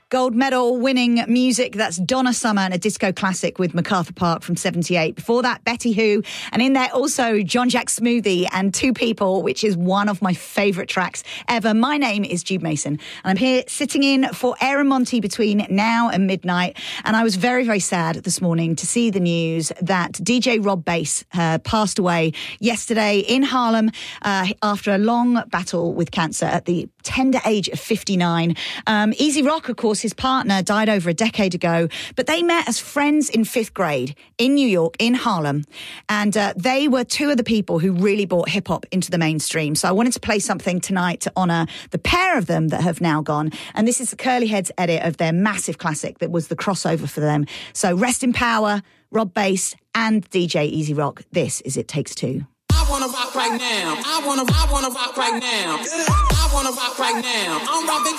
Gold medal winning music. That's Donna Summer and a disco classic with MacArthur Park from 78. Before that, Betty Who. And in there also John Jack Smoothie and Two People, which is one of my favourite tracks ever. My name is Jude Mason and I'm here sitting in for Aaron Monty between now and midnight. And I was very, very sad this morning to see the news that DJ Rob Bass passed away yesterday in Harlem after a long battle with cancer at the tender age of 59. Easy Rock, of course, his partner, died over a decade ago, but they met as friends in 5th grade in New York, in Harlem, and they were two of the people who really brought hip-hop into the mainstream. So I wanted to play something tonight to honour the pair of them that have now gone, and this is the Curly Heads edit of their massive classic that was the crossover for them. So rest in power, Rob Bass and DJ Easy Rock. This is It Takes Two. I wanna rock right now. I wanna rock right now. I wanna rock right now. I'm rapping